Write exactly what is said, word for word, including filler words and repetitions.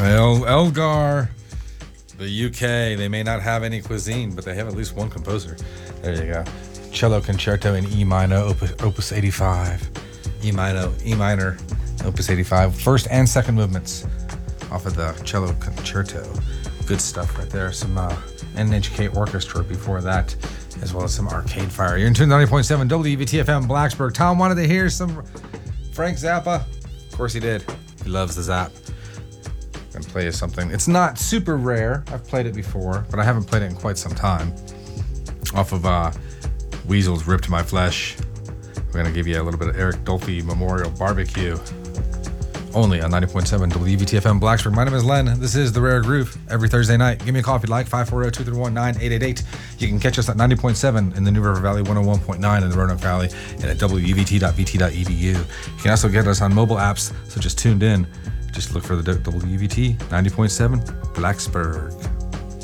El- Elgar, the U K. They may not have any cuisine, but they have at least one composer. There you go. Cello Concerto in E minor, Opus, Opus eighty-five. E minor, E minor, Opus eighty-five. First and second movements off of the Cello Concerto. Good stuff right there. Some uh, N H K Orchestra before that, as well as some Arcade Fire. You're in tune ninety point seven W V T F M Blacksburg. Tom wanted to hear some Frank Zappa. Of course he did. He loves the Zap. And play you something. It's not super rare. I've played it before, but I haven't played it in quite some time. Off of uh, Weasel's Ripped My Flesh. We're going to give you a little bit of Eric Dolphy Memorial Barbecue. Only on ninety point seven W V T F M Blacksburg. My name is Len. This is The Rare Groove. Every Thursday night. Give me a call if you'd like. five four zero, two three one, nine eight eight eight. You can catch us at ninety point seven in the New River Valley, one oh one point nine in the Roanoke Valley, and at w v t dot v t dot e d u. You can also get us on mobile apps such as Tuned In. Just look for the W V T ninety point seven Blacksburg.